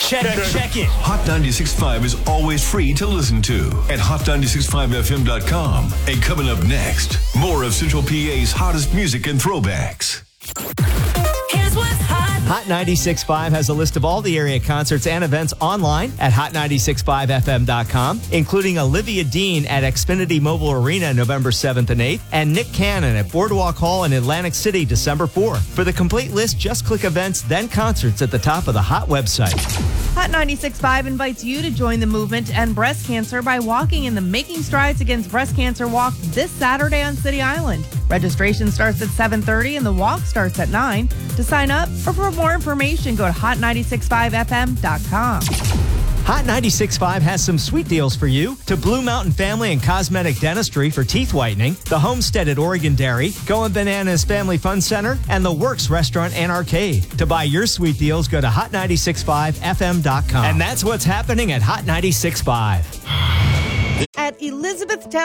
Check it. Hot 96.5 is always free to listen to at hot965fm.com. And coming up next, more of Central PA's hottest music and throwbacks. Here's what's hot. Hot 96.5 has a list of all the area concerts and events online at hot965fm.com, including Olivia Dean at Xfinity Mobile Arena November 7th and 8th, and Nick Cannon at Boardwalk Hall in Atlantic City December 4th. For the complete list, just click events, then concerts at the top of the Hot website. Hot 96.5 invites you to join the movement to end breast cancer by walking in the Making Strides Against Breast Cancer Walk this Saturday on City Island. Registration starts at 7:30 and the walk starts at 9. To sign up or for more information, go to hot965fm.com. Hot 96.5 has some sweet deals for you. To Blue Mountain Family and Cosmetic Dentistry for teeth whitening, the Homestead at Oregon Dairy, Going Bananas Family Fun Center, and the Works Restaurant and Arcade. To buy your sweet deals, go to hot965fm.com. And that's what's happening at Hot 96.5. At Elizabethtown